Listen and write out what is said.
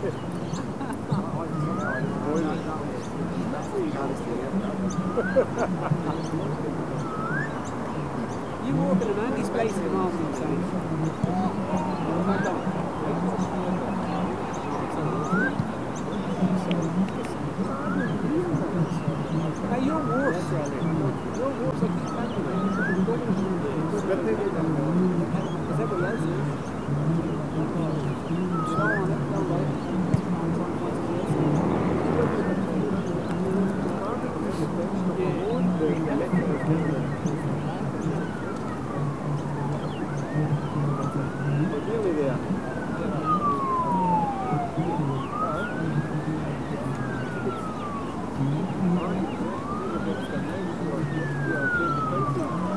You walk in a man's place at the moment, I'm saying. Hey, you're worse. You're worse. I keep telling you. Because everybody else is.